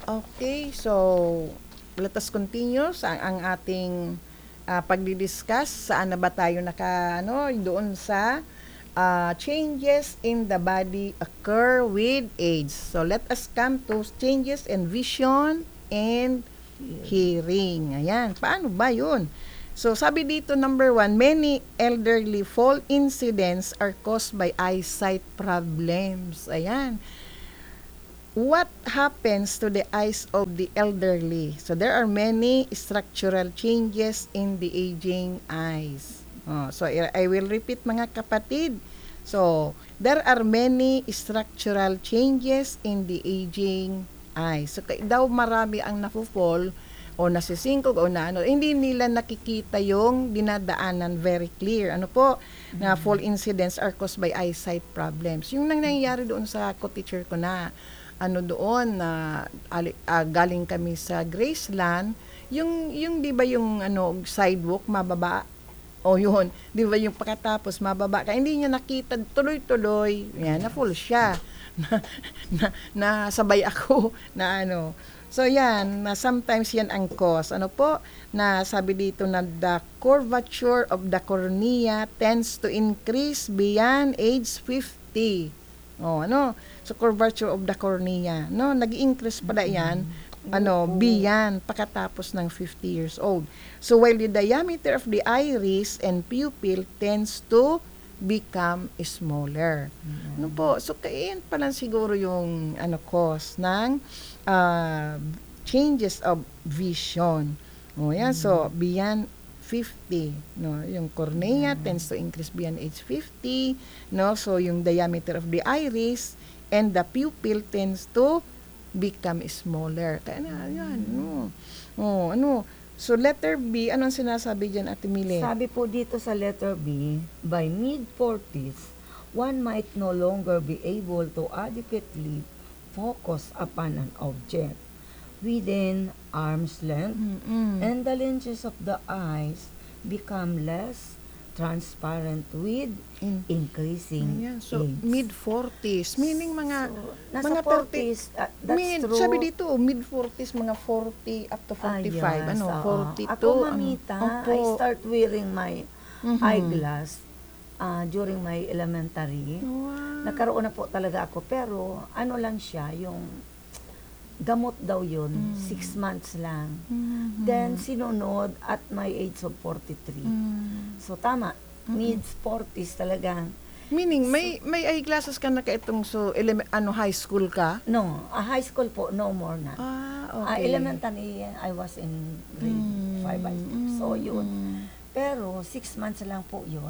Okay, so let us continue sa ang ating pagdi-discuss. Saan na ba tayo doon sa changes in the body occur with age. So let us come to changes in vision and hearing. Ayan, paano ba yun? So sabi dito number 1, many elderly fall incidents are caused by eyesight problems. Ayan. What happens to the eyes of the elderly? So there are many structural changes in the aging eyes. So I will repeat mga kapatid. So there are many structural changes in the aging eyes. So daw marami ang nafu-fall o nasisingkog o hindi nila nakikita yung dinadaanan very clear. Ano po? Na fall incidents are caused by eyesight problems. Yung nangyayari doon sa co-teacher ko na doon na galing kami sa Graceland, yung 'di ba yung sidewalk mababa, o yun, 'di ba yung pagkatapos mababa ka, hindi niya nakita tuloy-tuloy, yan na full siya. na sabay ako na So yan, na sometimes yan ang cause. Ano po? Na sabi dito na the curvature of the cornea tends to increase beyond age 50. So curvature of the cornea, nag-increase pala yan, beyond pagkatapos ng 50 years old. So while the diameter of the iris and pupil tends to become smaller. So kayan pa lang siguro yung cause ng changes of vision. So beyond 50, yung cornea tends to increase beyond age 50, so yung diameter of the iris and the pupil tends to become smaller. Kaya yan, So letter B, anong sinasabi diyan, Ate Mile? Sabi po dito sa letter B, by mid-40s, one might no longer be able to adequately focus upon an object within arm's length, and the lenses of the eyes become less transparent with increasing So age. mid-40s, meaning mga Nasa mga 40s, that's true. Sabi dito, mid-40s, mga 40 up to 45, Yes, 42. Ako, mamita, I start wearing my eyeglass during my elementary. Wow. Nagkaroon na po talaga ako, pero lang siya, yung gamot daw yun, 6 months lang. Then, sinunod at my age of 43. So, tama, mid-40s talagang. Meaning, may eyeglasses ka na kaitong, high school ka? No, high school po, no more na. Okay. Elementary, I was in grade 5, I think. So, yun. Pero, 6 months lang po yun.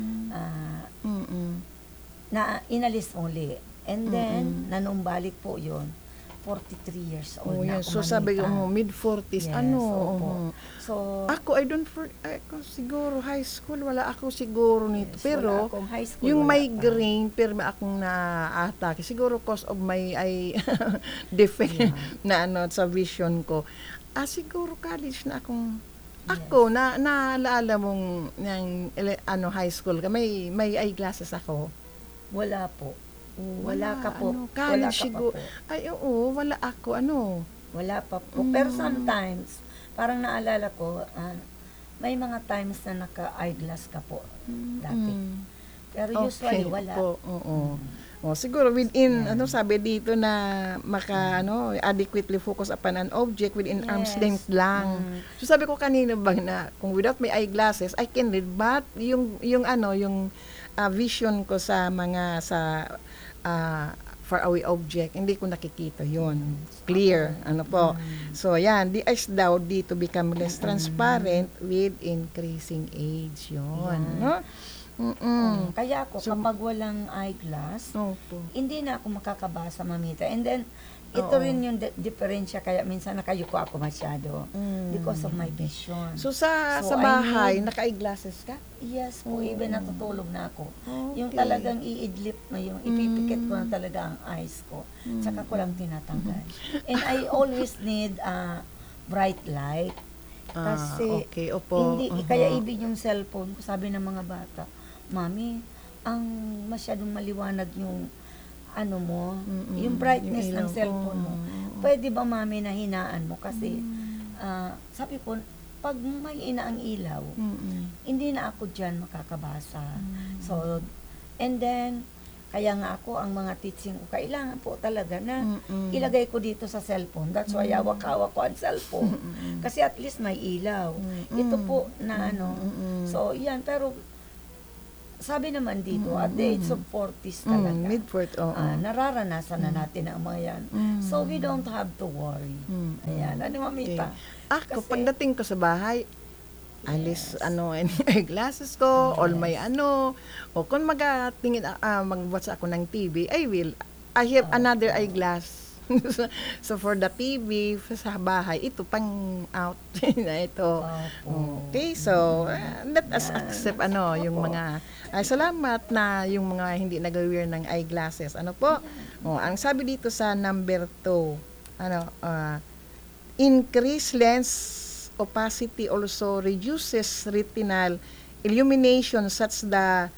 Na inalis uli. And then, nanumbalik po yun. 43 years old na ako, So sabi mamita. mo, mid-40s, Yes, opo. So, Ako, siguro high school, wala ako siguro nito. yes, Pero, wala akong high school, yung wala migraine, pero may akong na-atake. Siguro cause of my eye defect na sa vision ko. Siguro college na akong, ako, naalala mong high school ka, may eyeglasses ako. Wala po. Wala ka po. College Wala ka siguro. pa po. Ay, oo, wala ako, Wala pa po. Pero sometimes, parang naalala ko, may mga times na naka-eyeglass ka po dati. Pero usually, wala. Oo. Siguro within, sabi dito na adequately focus upon an object within arm's length lang. So sabi ko kanina bang na, kung without my eyeglasses, I can read, but yung vision ko sa mga far away object, hindi ko nakikita yon clear. So yan, the eyes daw dito become less transparent with increasing age yon. Kaya ako, kapag walang eyeglass, hindi na ako makakabasa, mamita. And then, ito rin yung diferensya, kaya minsan nakayuko ako masyado because of my vision. So sa bahay, naka-eyeglasses ka? Yes po, even natutulog na ako. Yung talagang iidlip na yung, ipipikit ko na talaga ang eyes ko. Tsaka ko lang tinatanggal. And I always need bright light. Kasi, kaya ibig yung cellphone ko, sabi ng mga bata, Mami, ang masyadong maliwanag yung yung brightness ng cellphone mo. Pwede ba mami na hinaan mo? Kasi, sabi ko, pag may ina ang ilaw, hindi na ako dyan makakabasa. So, and then, kaya nga ako, ang mga teaching ko, kailangan po talaga na ilagay ko dito sa cellphone. That's why hawak-hawak ko ang cellphone. Kasi at least may ilaw. Ito po na ano. So, yan. Pero, sabi naman dito, at the age of 40s talaga, Mid-40, oo. nararanasan na natin ang mga yan. So, we don't have to worry. Ayan. Ano, mamita? Ako, Kasi- pagdating ko sa bahay, alis, eyeglasses ko, all may o kung magbuhat ako ng TV, I have another eyeglass. So, for the TV, sa bahay, ito, pang out, na ito. Opo. Okay, so, let us accept, yung mga, salamat na yung mga hindi nag-wear ng eyeglasses. Ano po? Ang sabi dito sa number 2, increase lens opacity also reduces retinal illumination such that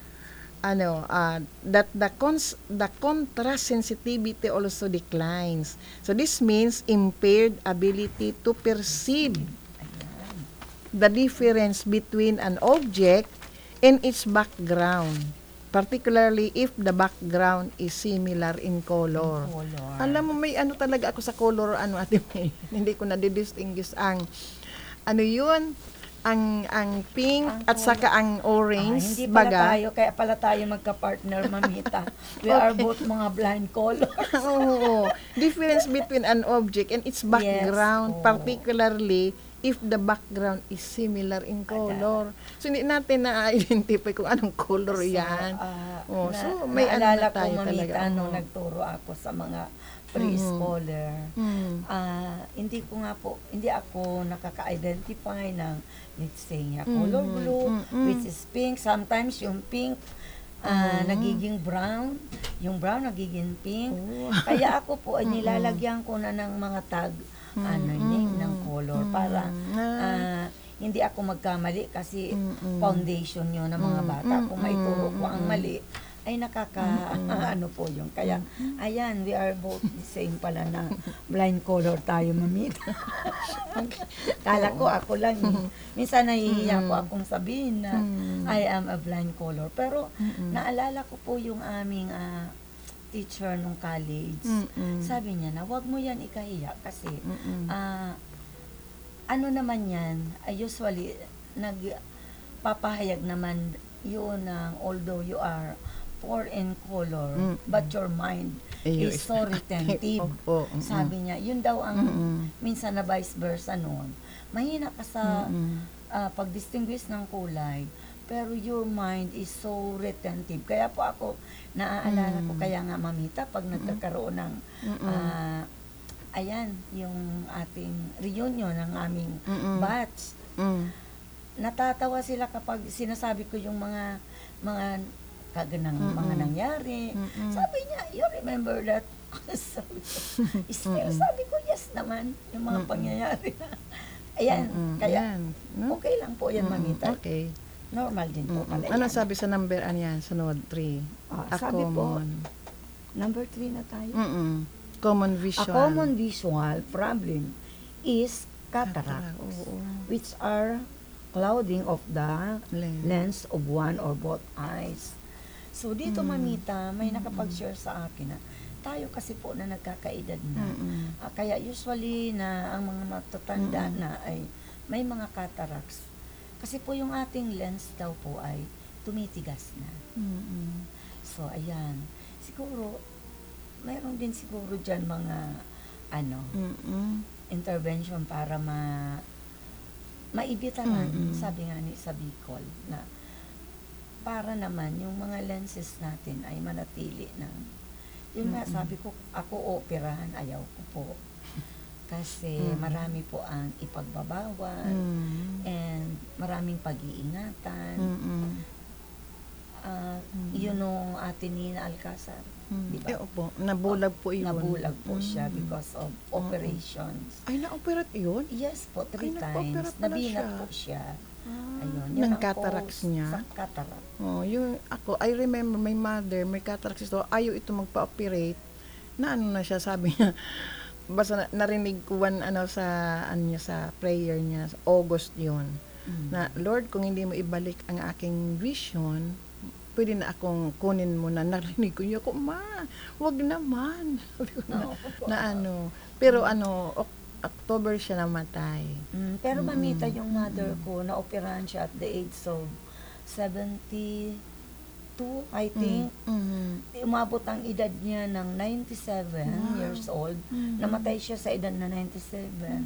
the contrast sensitivity also declines. So this means impaired ability to perceive the difference between an object and its background, particularly if the background is similar in color. Alam mo, may talaga ako sa color, Ate May. Hindi ko na-distinguish ang yun, ang pink at saka ang orange, Hindi pala baga. tayo, kaya pala tayo magka-partner, mamita. We are both mga blind colors. Oo. Difference between an object and its background, Yes, particularly if the background is similar in color. So, hindi natin na-identify kung anong color yan. So, may naalala ko, tayo mamita, talaga. nung nagturo ako sa mga pre-scholar, hindi ako nakaka-identify ng, let's say, color blue, which is pink. Sometimes yung pink, nagiging brown, yung brown nagiging pink. Kaya ako po ay nilalagyan ko na ng mga tag, name ng color para hindi ako magkamali kasi foundation yun ng mga bata. Kung maituro ko ang mali, ay ano po yun. Kaya, ayan, we are both the same pala na blind color tayo, mamita. Kala ko ako lang. Minsan nahihiya ko akong sabihin na I am a blind color. Pero, naalala ko po yung aming teacher nung college. Sabi niya na, wag mo yan ikahiya kasi ano naman yan, usually, nagpapahayag naman yun ng although you are poor in color, but your mind is so retentive. Sabi niya, yun daw ang minsan na vice versa noon. Mahina ka sa pag-distinguish ng kulay, pero your mind is so retentive. Kaya po ako, naaalala ko, kaya nga mamita, pag nagkakaroon ng ayan, yung ating reunion ng aming batch, natatawa sila kapag sinasabi ko yung mga kaganang mga nangyari. Sabi niya, you remember that? Sabi ko, yes naman, yung mga pangyayari. Ayan, kaya okay lang po yan, mamita. Okay. Normal din po pala Ano yan. sabi sa number, sunod, 3? Sabi po, number 3 na tayo. Common A visual. common visual problem is cataracts, which are clouding of the lens of one or both eyes. So, dito, mamita, may nakapag-share sa akin na tayo kasi po na nagkakaedad na. Kaya usually na ang mga matatanda na ay may mga cataracts. Kasi po yung ating lens daw po ay tumitigas na. So, ayan. Siguro, mayroon din siguro dyan mga intervention para maibitaran, sabi nga ni sa Bicol, na para naman yung mga lenses natin ay manatili na. Yung nga, sabi ko, ako operahan, ayaw ko po. Kasi marami po ang ipagbabawal and maraming pag-iingatan. Yun nung atin ni Alcazar. Diba? Opo, nabulag po yun. Nabulag po siya because of operations. Ay, na-operate yun? Yes po, 3 Ay, nag-opera times. pala Nabinat siya. po siya. Ayun, Ng ang cataracts cause niya? Sa cataract. Yung ako, I remember my mother, may cataracts ito, ayaw ito magpa-operate. Na siya, sabi niya, basta narinig ko sa ano niya, sa prayer niya, sa August 'yon. Na Lord, kung hindi mo ibalik ang aking vision, pwede na akong kunin mo na. Narinig ko niya ko, ma, wag naman. Sabi ko na pero October siya namatay. Pero mamita yung mother ko, na-operahan siya at the age of 72, I think. Umabot ang edad niya ng 97 years old. Namatay siya sa edad na 97.